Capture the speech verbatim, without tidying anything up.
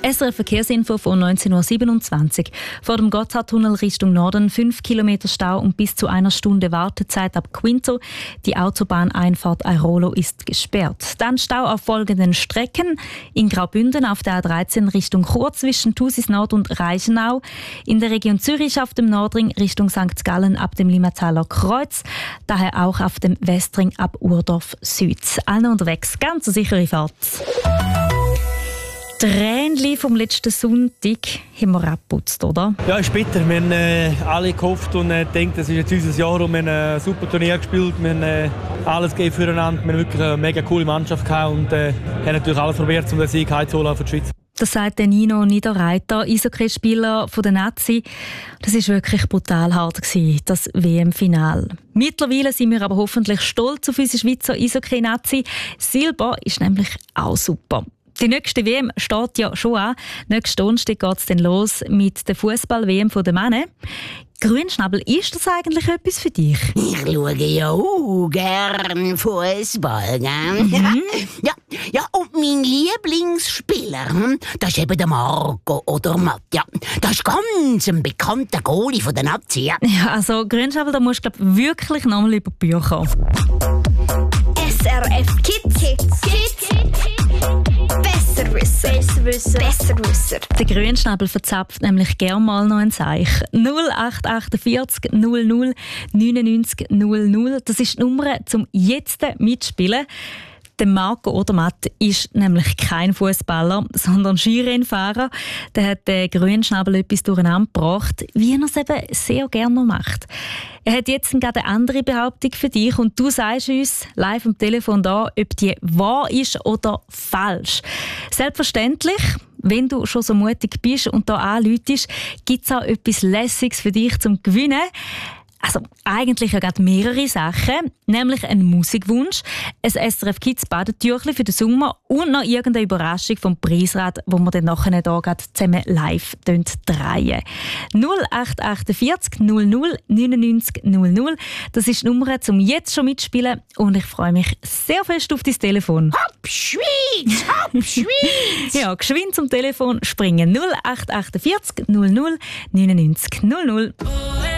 S R F Verkehrsinfo von neunzehn Uhr siebenundzwanzig. Vor dem Gotthardtunnel Richtung Norden fünf Kilometer Stau und bis zu einer Stunde Wartezeit ab Quinto. Die Autobahneinfahrt Airolo ist gesperrt. Dann Stau auf folgenden Strecken. In Graubünden auf der A dreizehn Richtung Chur zwischen Thusis Nord und Reichenau. In der Region Zürich auf dem Nordring Richtung Sankt Gallen ab dem Limmataler Kreuz. Daher auch auf dem Westring ab Urdorf Süd. Allen unterwegs, ganz eine sichere Fahrt. Die Rähnchen vom letzten Sonntag haben wir abgeputzt, oder? Ja, ist bitter. Wir haben äh, alle gehofft und äh, gedacht, das ist jetzt unser Jahr und wir haben ein super Turnier gespielt. Wir haben äh, alles gegeben füreinander. Wir haben wirklich eine mega coole Mannschaft gehabt und äh, haben natürlich alles probiert, um den Sieg heimzuholen für die Schweiz. Das sagt der Nino Niederreiter, Eishockeyspieler von der Nazi. Das war wirklich brutal hart, das W M-Final. Mittlerweile sind wir aber hoffentlich stolz auf unsere Schweizer Eishockey-Nazi. Silber ist nämlich auch super. Die nächste W M steht ja schon an. Nächsten Donnerstag geht es dann los mit der Fußball-W M der Männer. Grünschnabel, ist das eigentlich etwas für dich? Ich schaue ja auch gern Fußball. Mhm. Ja, ja, und mein Lieblingsspieler, das ist eben der Marco oder Matt. Ja, das ist ganz ein bekannter Goalie von der Nazi. Ja, ja also Grünschnabel, da musst du glaub, wirklich noch mal über die Bücher. S R F Kids. Kids. Kids. Besser wissen. Besser wissen. Besser wissen. Der Grünschnabel verzapft nämlich gerne mal noch ein Zeichen. null acht achtundvierzig null null neunundneunzig null null. Das ist die Nummer zum jetzt mitspielen. Der Marco Odermatt ist nämlich kein Fußballer, sondern Skirennfahrer. Der hat den Grünschnabel etwas durcheinander gebracht, wie er es eben sehr gerne noch macht. Er hat jetzt gerade eine andere Behauptung für dich und du sagst uns live am Telefon da, ob die wahr ist oder falsch. Selbstverständlich, wenn du schon so mutig bist und da anläutest, gibt es auch etwas Lässiges für dich zum Gewinnen. Also eigentlich ja gerade mehrere Sachen, nämlich einen Musikwunsch, ein S R F Kids Badetüchli für den Sommer und noch irgendeine Überraschung vom Preisrad, wo wir dann nachher hier gerade zusammen live drehen. null acht achtundvierzig null null neunundneunzig null null. Das ist die Nummer, um jetzt schon mitzuspielen und ich freue mich sehr fest auf dein Telefon. Hopp, Schweiz! Hopp, Schweiz! Ja, geschwind zum Telefon springen. null acht achtundvierzig null null neunundneunzig null null.